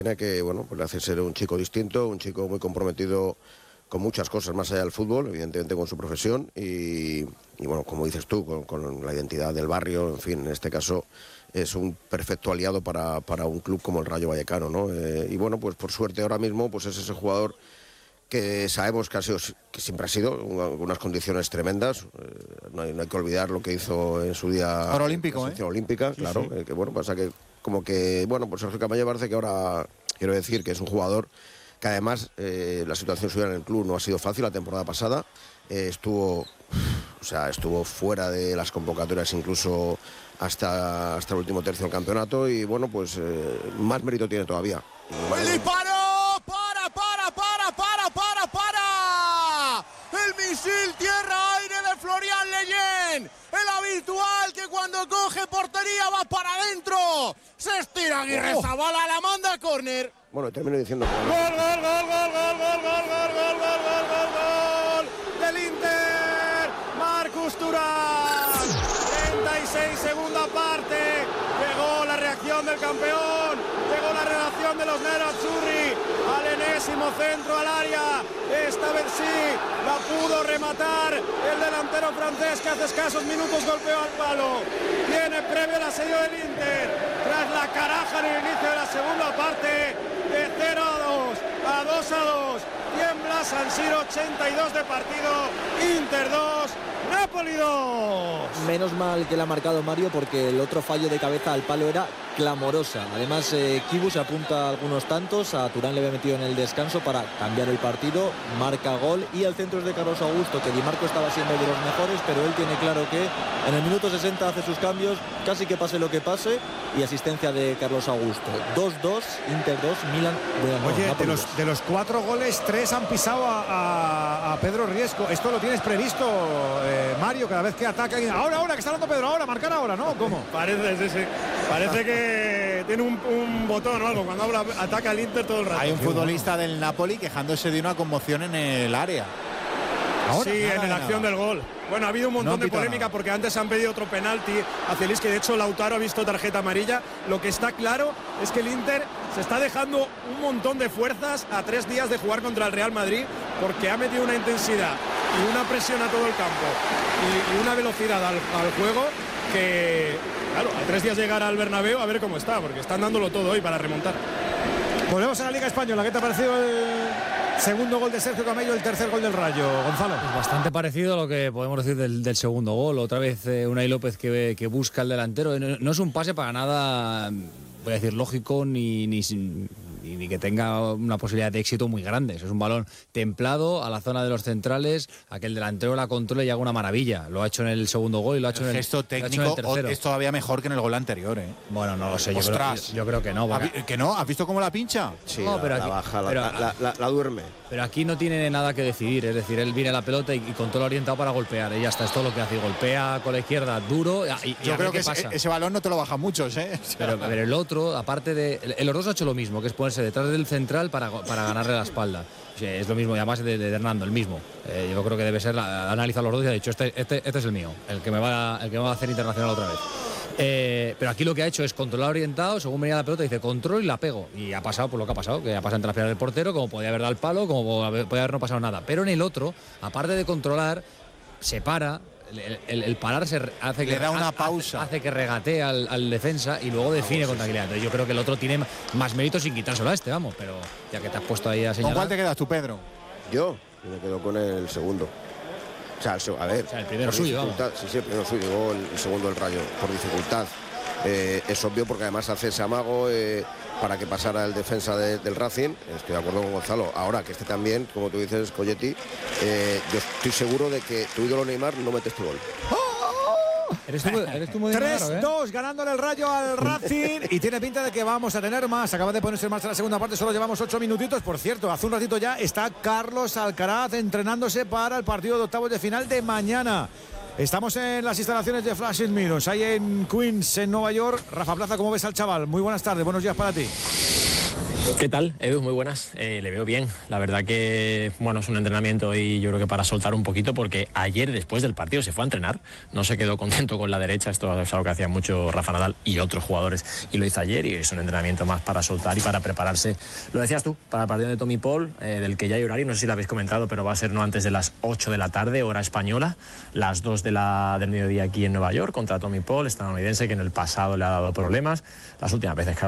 Tiene que, bueno, pues le hace ser un chico distinto, un chico muy comprometido con muchas cosas más allá del fútbol, evidentemente con su profesión y bueno, como dices tú, con la identidad del barrio, en fin, en este caso es un perfecto aliado para un club como el Rayo Vallecano, ¿no? Y bueno, pues por suerte ahora mismo pues es ese jugador que sabemos que siempre ha sido unas condiciones tremendas. No hay que olvidar lo que hizo en su día Oro olímpico, la selección olímpica, sí, claro, sí. Que bueno, pasa que como que, bueno, pues Sergio Camaño parece que ahora, quiero decir, que es un jugador que además la situación suya en el club no ha sido fácil. La temporada pasada estuvo fuera de las convocatorias incluso hasta el último tercio del campeonato y bueno, pues más mérito tiene todavía. ¡El disparo! ¡Para! El misil tierra-aire de Florian Leyen. El habitual que cuando coge portería va para adentro. Se estira Aguirrezabala, la manda a córner. Bueno, termino diciendo que... ¡Gol del Inter! Marcus Thuram. 36, segunda parte. Llegó la reacción del campeón. Llegó la reacción de los nerazzurri. Al enésimo centro al área. Esta vez sí la pudo rematar el delantero francés que hace escasos minutos golpeó al palo. Tiene previo el asedio del Inter. Tras la caraja en el inicio de la segunda parte. De 0-2 a 2-2. Tiembla San Siro, 82 de partido. Inter 2. Napoli 2. Menos mal que le ha marcado Mario porque el otro fallo de cabeza al palo era clamorosa. Además Kibu se apunta a algunos tantos, a Turán le había metido en el descanso para cambiar el partido, marca gol y el centro es de Carlos Augusto, que Di Marco estaba siendo de los mejores, pero él tiene claro que en el minuto 60 hace sus cambios, casi que pase lo que pase, y asistencia de Carlos Augusto. 2-2, Inter 2, Milan. Oye, de los 4 goles, 3 han pisado a Pedro Riesco. Esto lo tienes previsto, Mario, cada vez que ataca. Ahora, que está hablando Pedro, ahora, marcar ahora, ¿no? ¿Cómo? Parece que tiene un botón o algo cuando ataca al Inter todo el rato. Hay un futbolista del Napoli quejándose de una conmoción en el área. ¿Ahora? Sí, en la acción del gol. Bueno, ha habido un montón de polémica porque antes han pedido otro penalti hacia el Isque. De hecho, Lautaro ha visto tarjeta amarilla. Lo que está claro es que el Inter se está dejando un montón de fuerzas a 3 días de jugar contra el Real Madrid porque ha metido una intensidad y una presión a todo el campo y una velocidad al juego que, claro, a 3 días de llegar al Bernabéu a ver cómo está, porque están dándolo todo hoy para remontar. Volvemos a la Liga Española. ¿Qué te ha parecido el segundo gol de Sergio Camello, el tercer gol del Rayo, Gonzalo? Pues bastante parecido a lo que podemos decir del segundo gol. Otra vez Unai López que busca el delantero. No es un pase para nada, voy a decir, lógico ni que tenga una posibilidad de éxito muy grande. Es un balón templado a la zona de los centrales, a que el delantero la controle y haga una maravilla. Lo ha hecho en el segundo gol y lo ha hecho en el gesto técnico es todavía mejor que en el gol anterior, ¿eh? Bueno, no lo sé. Yo creo que no. ¿Que no? ¿Has visto cómo la pincha? Sí, no, pero la baja, la duerme. Pero aquí no tiene nada que decidir. Es decir, él viene a la pelota y controla orientado para golpear. Y ya está, es todo lo que hace. Golpea con la izquierda duro. Yo creo que ese balón no te lo baja muchos, ¿eh? Pero el otro, aparte de... Los dos ha hecho lo mismo, que es ponerse detrás del central para ganarle la espalda. O sea, es lo mismo, y además de Hernando, el mismo. Yo creo que debe ser, analizar los dos y ha dicho, este es el mío, el que me va a hacer internacional otra vez. Pero aquí lo que ha hecho es controlar orientado, según venía la pelota, dice control y la pego. Y ha pasado por lo que ha pasado, que ha pasado entre las piernas del portero, como podía haber dado el palo, como podía haber no pasado nada. Pero en el otro, aparte de controlar, se para. El pararse hace que le da una pausa, hace que regatee al defensa y luego define con tranquilidad. Entonces yo creo que el otro tiene más mérito sin quitárselo a este, vamos, pero ya que te has puesto ahí a señalar. ¿Con cuál te quedas tú, Pedro? Yo me quedo con el segundo. O sea, el primero suyo, vamos. Sí, el primero suyo, luego el segundo del Rayo, por dificultad. Es obvio porque además hace ese amago para que pasara el defensa del Racing. Estoy de acuerdo con Gonzalo. Ahora que esté también, como tú dices, Colletti, yo estoy seguro de que tu ídolo Neymar no mete este gol. Eres tú muy 3-2 ganándole el Rayo al Racing y tiene pinta de que vamos a tener más. Acaba de ponerse en marcha la segunda parte, solo llevamos 8 minutitos. Por cierto, hace un ratito ya está Carlos Alcaraz entrenándose para el partido de octavos de final de mañana. Estamos en las instalaciones de Flash Mirrors, ahí en Queens, en Nueva York. Rafa Plaza, ¿cómo ves al chaval? Muy buenas tardes, buenos días para ti. ¿Qué tal, Edu? Muy buenas. Le veo bien. La verdad que, bueno, es un entrenamiento y yo creo que para soltar un poquito, porque ayer después del partido se fue a entrenar, no se quedó contento con la derecha, esto es algo que hacía mucho Rafa Nadal y otros jugadores, y lo hizo ayer, y es un entrenamiento más para soltar y para prepararse, lo decías tú, para el partido de Tommy Paul, del que ya hay horario, no sé si lo habéis comentado, pero va a ser no antes de las 8 de la tarde, hora española, las 2 del mediodía aquí en Nueva York, contra Tommy Paul, estadounidense, que en el pasado le ha dado problemas, las últimas veces que